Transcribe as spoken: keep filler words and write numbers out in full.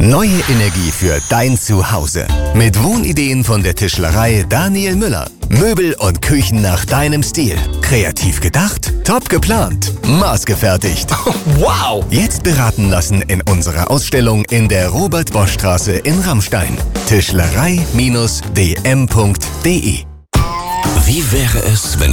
Neue Energie für dein Zuhause. Mit Wohnideen von der Tischlerei Daniel Müller. Möbel und Küchen nach deinem Stil. Kreativ gedacht, top geplant, maßgefertigt. Wow! Jetzt beraten lassen in unserer Ausstellung in der Robert-Bosch-Straße in Ramstein. Tischlerei Bindestrich d m punkt d e. Wie wäre es, wenn